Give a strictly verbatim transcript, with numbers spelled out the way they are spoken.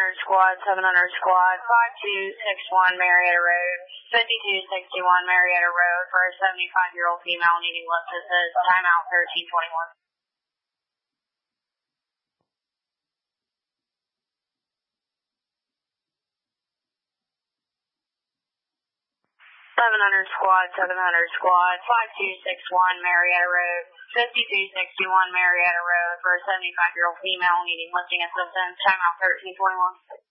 hundred squad, seven hundred squad, five two six one Marietta Road, fifty-two sixty-one Marietta Road for a seventy-five-year-old female needing lift assist, timeout thirteen twenty-one. seven hundred squad, seven hundred squad, five two six one Marietta Road, fifty-two sixty-one Marietta Road for a seventy-five-year-old female needing lifting assistance, timeout thirteen twenty-one.